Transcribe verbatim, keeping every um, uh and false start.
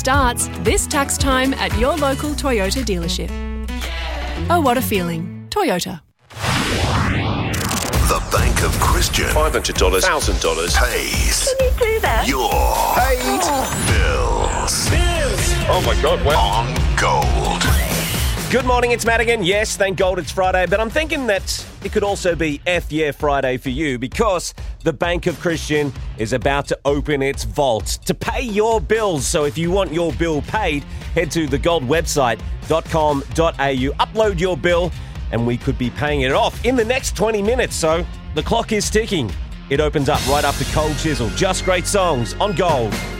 starts this tax time at your local Toyota dealership. Oh, what a feeling. Toyota. The Bank of Christian five hundred dollars, one thousand dollars pays Can you do that? your paid bills bills. Oh my God, wow. on Gold. Good morning, it's Madigan. Yes, thank God it's Friday, but I'm thinking that it could also be F Yeah Friday for you because the Bank of Christian is about to open its vault to pay your bills. So if you want your bill paid, head to the gold website dot com dot a u, upload your bill, and we could be paying it off in the next twenty minutes. So the clock is ticking. It opens up right after Cold Chisel. Just great songs on Gold.